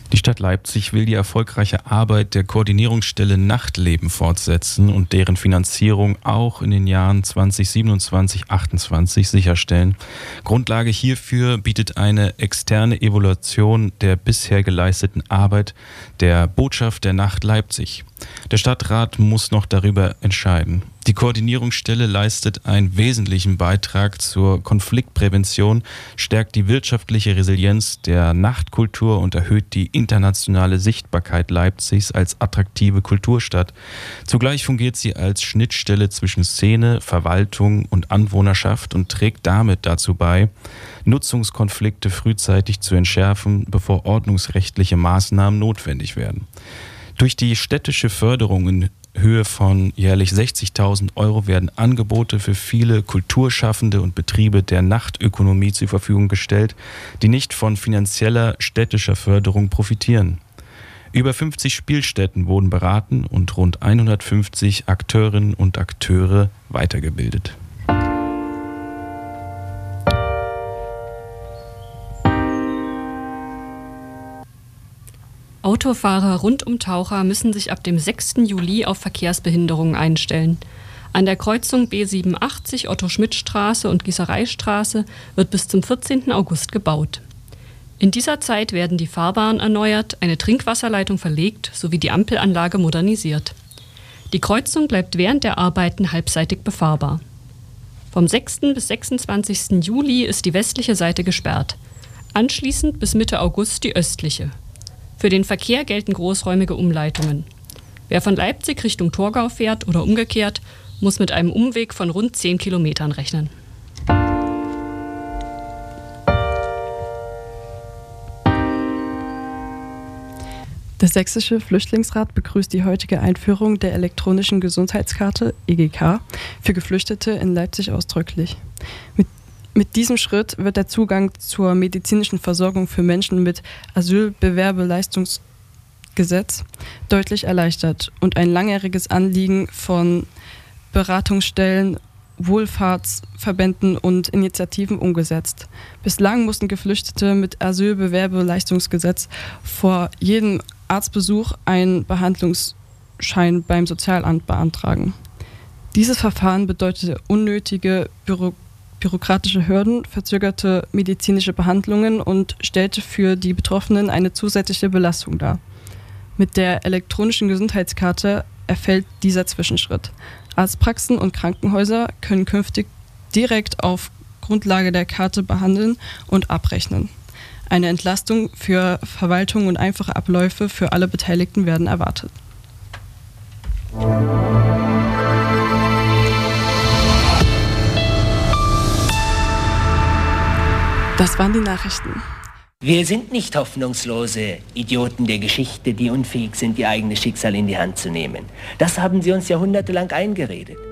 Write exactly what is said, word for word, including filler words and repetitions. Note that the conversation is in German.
Die Stadt Leipzig will die erfolgreiche Arbeit der Koordinierungsstelle Nachtleben fortsetzen und deren Finanzierung auch in den Jahren zwanzig siebenundzwanzig achtundzwanzig sicherstellen. Grundlage hierfür bietet eine externe Evaluation der bisher geleisteten Arbeit der Botschaft der Nacht Leipzig. Der Stadtrat muss noch darüber entscheiden. Die Koordinierungsstelle leistet einen wesentlichen Beitrag zur Konfliktprävention, stärkt die wirtschaftliche Resilienz der Nachtkultur und erhöht die internationale Sichtbarkeit Leipzigs als attraktive Kulturstadt. Zugleich fungiert sie als Schnittstelle zwischen Szene, Verwaltung und Anwohnerschaft und trägt damit dazu bei, Nutzungskonflikte frühzeitig zu entschärfen, bevor ordnungsrechtliche Maßnahmen notwendig werden. Durch die städtische Förderung in Höhe von jährlich sechzigtausend Euro werden Angebote für viele Kulturschaffende und Betriebe der Nachtökonomie zur Verfügung gestellt, die nicht von finanzieller städtischer Förderung profitieren. Über fünfzig Spielstätten wurden beraten und rund hundertfünfzig Akteurinnen und Akteure weitergebildet. Autofahrer rund um Taucher müssen sich ab dem sechsten Juli auf Verkehrsbehinderungen einstellen. An der Kreuzung B siebenundachtzig Otto-Schmidt-Straße und Gießereistraße wird bis zum vierzehnten August gebaut. In dieser Zeit werden die Fahrbahnen erneuert, eine Trinkwasserleitung verlegt sowie die Ampelanlage modernisiert. Die Kreuzung bleibt während der Arbeiten halbseitig befahrbar. Vom sechsten bis sechsundzwanzigsten Juli ist die westliche Seite gesperrt. Anschließend bis Mitte August die östliche. Für den Verkehr gelten großräumige Umleitungen. Wer von Leipzig Richtung Torgau fährt oder umgekehrt, muss mit einem Umweg von rund zehn Kilometern rechnen. Der Sächsische Flüchtlingsrat begrüßt die heutige Einführung der elektronischen Gesundheitskarte E G K für Geflüchtete in Leipzig ausdrücklich. Mit Mit diesem Schritt wird der Zugang zur medizinischen Versorgung für Menschen mit Asylbewerbeleistungsgesetz deutlich erleichtert und ein langjähriges Anliegen von Beratungsstellen, Wohlfahrtsverbänden und Initiativen umgesetzt. Bislang mussten Geflüchtete mit Asylbewerbeleistungsgesetz vor jedem Arztbesuch einen Behandlungsschein beim Sozialamt beantragen. Dieses Verfahren bedeutete unnötige Bürokratie, bürokratische Hürden, verzögerte medizinische Behandlungen und stellte für die Betroffenen eine zusätzliche Belastung dar. Mit der elektronischen Gesundheitskarte erfällt dieser Zwischenschritt. Arztpraxen und Krankenhäuser können künftig direkt auf Grundlage der Karte behandeln und abrechnen. Eine Entlastung für Verwaltung und einfache Abläufe für alle Beteiligten werden erwartet. Das waren die Nachrichten. Wir sind nicht hoffnungslose Idioten der Geschichte, die unfähig sind, ihr eigenes Schicksal in die Hand zu nehmen. Das haben sie uns jahrhundertelang eingeredet.